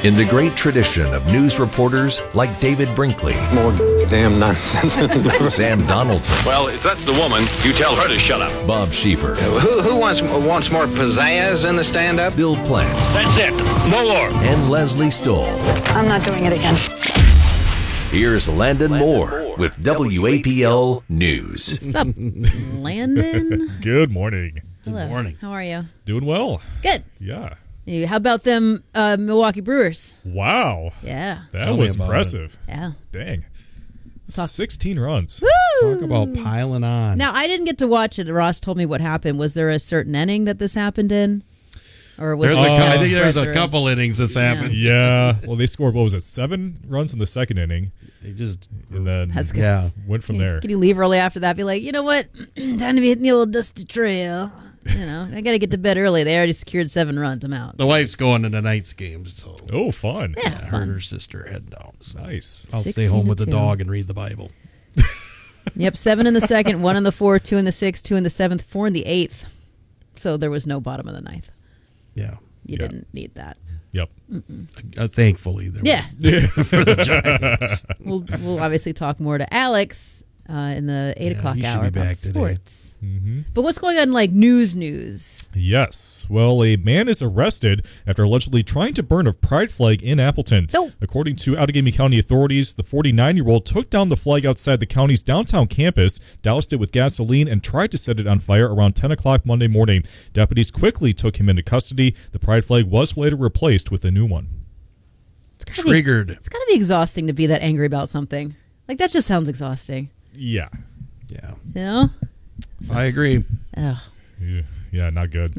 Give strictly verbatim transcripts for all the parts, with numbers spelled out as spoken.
In the great tradition of news reporters like David Brinkley, More damn nonsense. Sam Donaldson, Well, if that's the woman, you tell her to shut up. Bob Schieffer, Who, who wants wants more pizzazz in the stand-up? Bill Plant, That's it. No more. and Leslie Stoll. I'm not doing it again. Here's Landon Moore with W A P L News. What's up, Landon? Good morning. Hello. morning. How are you? Doing well. Good. Yeah. Hey, how about them uh, Milwaukee Brewers? Wow. Yeah. That Tell me was about impressive. Yeah. Dang. Talk- sixteen runs. Woo! Talk about piling on. Now, I didn't get to watch it. Ross told me what happened. Was there a certain inning that this happened in? Or was There's it a, kind I of think there's spread a through? couple innings that's happened. Yeah. Well, they scored, what was it, seven runs in the second inning, They just and then That's good. yeah. went from there. Can you leave early after that? Be like, you know what? Time to be hitting the old dusty trail. You know, I got to get to bed early. They already secured seven runs. I'm out. The wife's going to tonight's game, so Oh, fun. Yeah, her fun. and her sister heading down. So Nice. I'll stay sixteen home to with the two. dog and read the Bible. Yep, seven in the second, one in the fourth, two in the sixth, two in the seventh, four in the eighth. So there was no bottom of the ninth. Yeah. You Yeah. didn't need that. Yep. Uh, thankfully, there Yeah. was for the Giants. We'll we'll obviously talk more to Alex uh, in the eight Yeah, o'clock he should hour be about back today. sports. Mm-hmm. But what's going on in, like, news news? Yes. Well, a man is arrested after allegedly trying to burn a pride flag in Appleton. No. According to Outagamie County authorities, the forty-nine-year-old took down the flag outside the county's downtown campus, doused it with gasoline, and tried to set it on fire around ten o'clock Monday morning. Deputies quickly took him into custody. The pride flag was later replaced with a new one. It's gotta be, Triggered. it's got to be exhausting to be that angry about something. Like, that just sounds exhausting. Yeah. Yeah. You know? I agree. Ugh. Yeah, yeah, not good.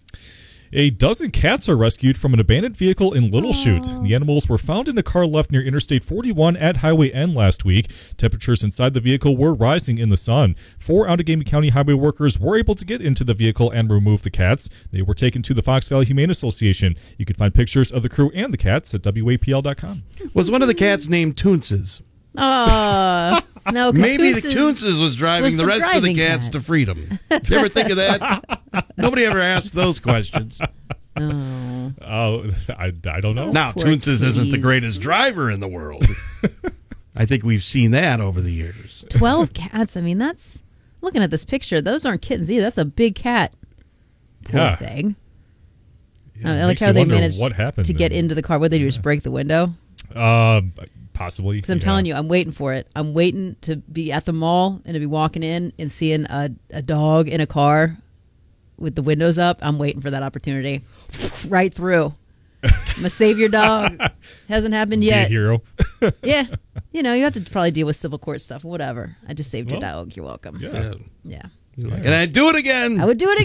A dozen cats are rescued from an abandoned vehicle in Little Chute. The animals were found in a car left near Interstate forty-one at Highway N last week. Temperatures inside the vehicle were rising in the sun. Four Outagamie County highway workers were able to get into the vehicle and remove the cats. They were taken to the Fox Valley Humane Association. You can find pictures of the crew and the cats at W A P L dot com. Was one of the cats named Toonces? Uh, no, because Maybe the Toonces was driving was the the rest of the driving cats cat. to freedom. Did you ever think of that? Nobody ever asked those questions. Oh. Oh, I, I don't know. Now, Poor Toonces isn't the kitties. greatest driver in the world. I think we've seen that over the years. twelve cats. I mean, that's looking at this picture. Those aren't kittens either. That's a big cat. Poor Yeah. thing. Yeah, Uh, it I like makes how you they wonder managed what happened to get then. into the car. What they do? Just break the window? Uh, possibly. Because I'm yeah. telling you, I'm waiting for it. I'm waiting to be at the mall and to be walking in and seeing a, a dog in a car with the windows up. I'm waiting for that opportunity. Right through. I'm gonna save your dog. Hasn't happened Be a yet. hero. Yeah. You know, you have to probably deal with civil court stuff or whatever. I just saved your Well, dog. You're welcome. Yeah. Yeah. And I do it again. I would do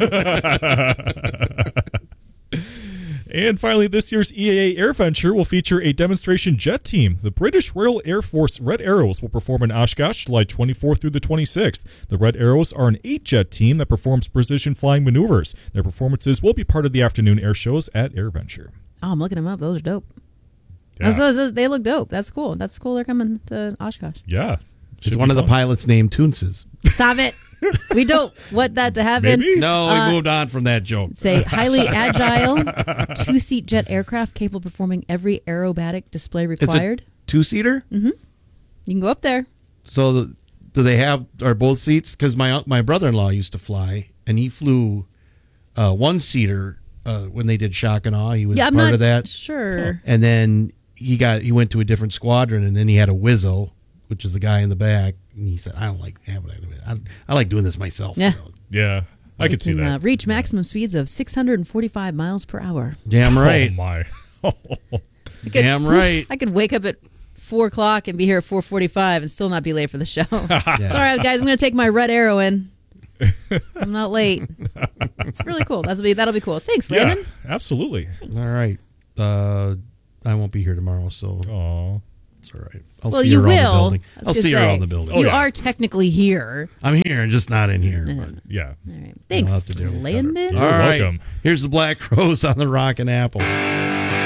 it again. And finally, this year's E A A Air Venture will feature a demonstration jet team. The British Royal Air Force Red Arrows will perform in Oshkosh July twenty-fourth through the twenty-sixth. The Red Arrows are an eight-jet team that performs precision flying maneuvers. Their performances will be part of the afternoon air shows at Air Venture. Oh, I'm looking them up. Those are dope. Yeah. That's- that's- they look dope. That's cool. That's cool. They're coming to Oshkosh. Yeah. It's Should one be of the fun. pilots named Toonces. Stop it. We don't want that to happen. Maybe? No, we Uh, moved on from that joke. Say highly agile, two-seat jet aircraft capable of performing every aerobatic display It's a required. two-seater? You can go up there. So the, do they have, are both seats? Because my my brother-in-law used to fly, and he flew uh, one-seater uh, when they did Shock and Awe. He was Yeah, I'm part not of that. sure. And then he got he went to a different squadron, and then he had a Wizzo, which is the guy in the back. And he said, "I don't like having it. I, I like doing this myself." Yeah. You know. Yeah. I It could see can, that. Uh, reach maximum speeds of six hundred forty-five miles per hour. Damn right. Oh, my. I could- Damn right. I could wake up at four o'clock and be here at four forty-five and still not be late for the show. It's all right, guys. I'm going to take my Red Arrow in. I'm not late. It's really cool. That'll be that'll be cool. Thanks, Yeah, Landon. absolutely. All right. Uh, I won't be here tomorrow, so Aw. it's all right. I'll Well, see you you around the will. building. I was I'll gonna see you say, around the building. You Oh, yeah. are technically here. I'm here, just not in here. but- Yeah. All right. Thanks, have to do it. Landon. You're All right. welcome. Here's the Black Rose on the Rockin' Apple.